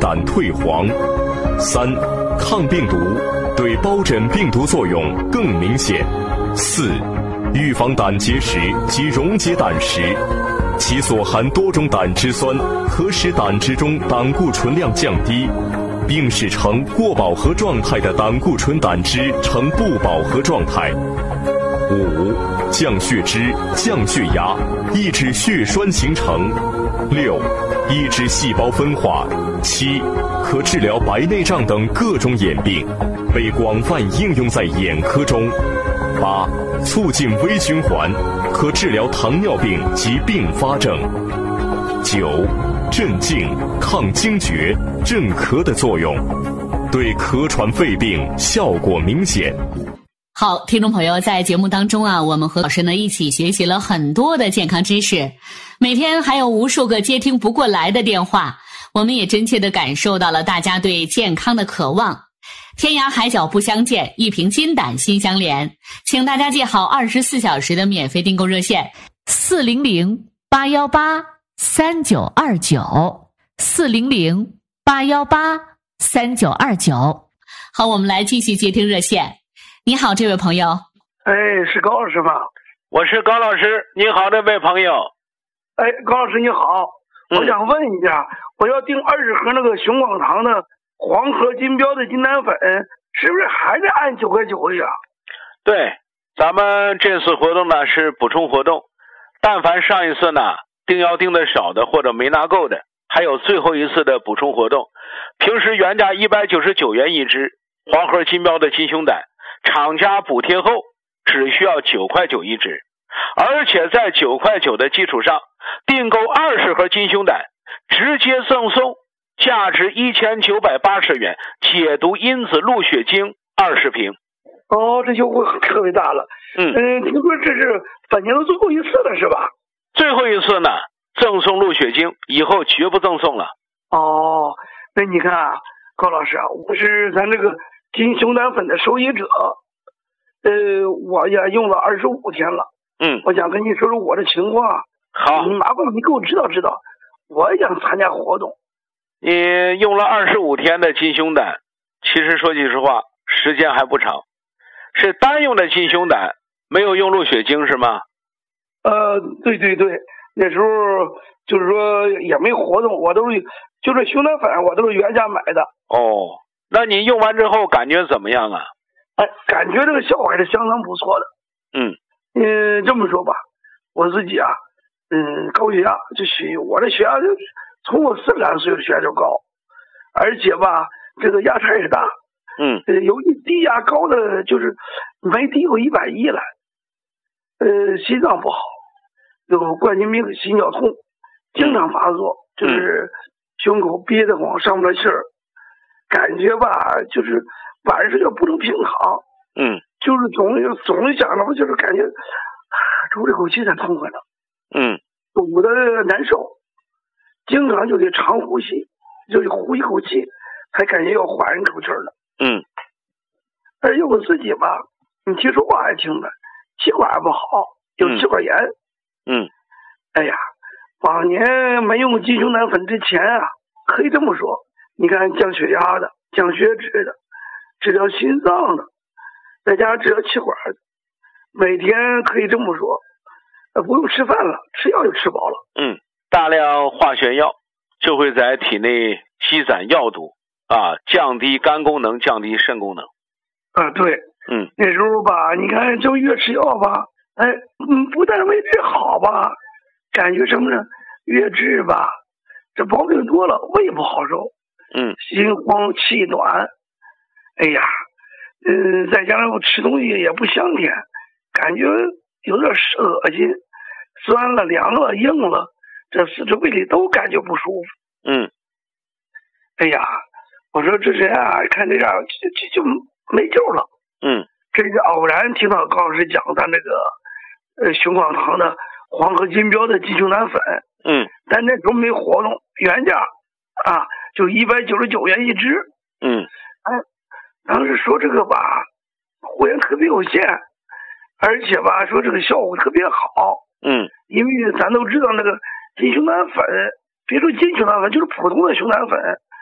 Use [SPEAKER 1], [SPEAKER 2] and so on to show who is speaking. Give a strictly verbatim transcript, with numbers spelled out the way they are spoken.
[SPEAKER 1] 胆退黄。三、抗病毒，对疱疹病毒作用更明显。四、预防胆结石及溶解胆石，其所含多种胆汁酸可使胆汁中胆固醇量降低，并使呈过饱和状态的胆固醇胆汁呈不饱和状态。五、降血脂、降血压，抑制血栓形成。六、抑制细胞分化。七、可治疗白内障等各种眼病，被广泛应用在眼科中。八、促进微循环，可治疗糖尿病及并发症。九、镇静、抗惊厥、镇咳的作用，对咳喘肺病效果明显。
[SPEAKER 2] 好，听众朋友，在节目当中啊，我们和老师呢一起学习了很多的健康知识，每天还有无数个接听不过来的电话，我们也真切地感受到了大家对健康的渴望。天涯海角不相见，一瓶金胆心相连，请大家记好二十四小时的免费订购热线四零零八一八三九二九四零零八一八三九二九。好，我们来继续接听热线。你好，这位朋友。
[SPEAKER 3] 哎，是高老师吗？
[SPEAKER 4] 我是高老师，你好，这位朋友。
[SPEAKER 3] 哎，高老师你好，
[SPEAKER 4] 嗯、
[SPEAKER 3] 我想问一下，我要订二十盒那个熊广堂的黄河金标的金丹粉，是不是还得按九块九呀？
[SPEAKER 4] 对，咱们这次活动呢是补充活动，但凡上一次呢订药订的少的或者没拿够的，还有最后一次的补充活动。平时原价一百九十九元一支黄河金标的金熊胆，厂家补贴后只需要九块九一支，而且在九块九的基础上订购二十盒金熊胆，直接赠送价值一千九百八十元解毒因子鹿血精二十瓶。
[SPEAKER 3] 哦，这优惠特别大了。
[SPEAKER 4] 嗯
[SPEAKER 3] 嗯，听说这是本年的最后一次了是吧？
[SPEAKER 4] 最后一次呢赠送鹿血精，以后绝不赠送了。
[SPEAKER 3] 哦，那你看啊，高老师啊，我是咱这个金熊胆粉的受益者，呃，我也用了二十五天了。
[SPEAKER 4] 嗯，
[SPEAKER 3] 我想跟你说说我的情况。
[SPEAKER 4] 好，
[SPEAKER 3] 你麻烦你给我指导指导，我也想参加活动。
[SPEAKER 4] 你用了二十五天的金熊胆，其实说句实话，时间还不长，是单用的金熊胆，没有用鹿血精是吗？
[SPEAKER 3] 呃，对对对，那时候就是说也没活动，我都是就是熊胆粉，我都是原价买的。
[SPEAKER 4] 哦，那你用完之后感觉怎么样啊？
[SPEAKER 3] 哎，感觉这个效果还是相当不错的。
[SPEAKER 4] 嗯
[SPEAKER 3] 嗯，这么说吧，我自己啊，嗯，高血压就血，我这血压就从我四十来岁的血压就高，而且吧，这个压差也大。
[SPEAKER 4] 嗯，
[SPEAKER 3] 呃，有一低压高的就是没低过一百一了。呃，心脏不好，有冠心病、心绞痛，经常发作，就是胸口憋得慌，上不来气儿，感觉吧，就是晚上也不能平躺。
[SPEAKER 4] 嗯，
[SPEAKER 3] 就是总总想着，就是感觉出这口气才痛快呢。
[SPEAKER 4] 嗯，
[SPEAKER 3] 堵得难受，经常就得长呼吸，就得呼一口气才感觉要缓一口气呢。
[SPEAKER 4] 嗯，
[SPEAKER 3] 而且我自己吧，你听说话还听的，气管还不好，有气管炎。
[SPEAKER 4] 嗯，
[SPEAKER 3] 哎呀，往年没用金熊胆粉之前啊，可以这么说，你看降血压的、降血脂的、治疗心脏的，再加上治疗气管的，每天可以这么说，呃，不用吃饭了，吃药就吃饱了。
[SPEAKER 4] 嗯，大量化学药就会在体内积攒药毒啊，降低肝功能，降低肾功能。
[SPEAKER 3] 啊，对，
[SPEAKER 4] 嗯，
[SPEAKER 3] 那时候吧，你看就越吃药吧，哎，嗯，不但没治好吧，感觉什么呢？越治吧，这毛病多了，胃不好受，
[SPEAKER 4] 嗯，
[SPEAKER 3] 心慌气短，哎呀，嗯，再加上我吃东西也不香甜，感觉有点恶心，酸了、凉了、硬了，这四肢胃里都感觉不舒服。
[SPEAKER 4] 嗯，
[SPEAKER 3] 哎呀，我说这人啊，看这样就就就没救了。
[SPEAKER 4] 嗯，
[SPEAKER 3] 这是偶然听到高老师讲咱这个呃熊广堂的黄河金标的金熊胆粉。
[SPEAKER 4] 嗯，
[SPEAKER 3] 但那时候没活动，原价啊就一百九十九元一支。
[SPEAKER 4] 嗯，
[SPEAKER 3] 哎，当时说这个吧，货源特别有限，而且吧说这个效果特别好。
[SPEAKER 4] 嗯，
[SPEAKER 3] 因为咱都知道那个金熊胆粉，别说金熊胆粉，就是普通的熊胆粉，